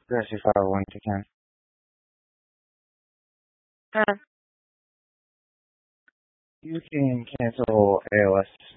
Especially if I want to can. You can cancel ALS